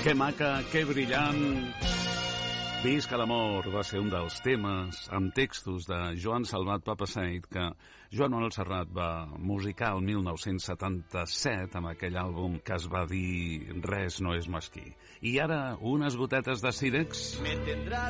Que maca, que brillant. Visca l'amor va ser un dels temes amb textos de Joan Salvat Papasseit que Joan Manuel Serrat va musicar el 1977 amb aquell àlbum que es va dir Res no és mesquí. I ara unes gotetes de Cirex.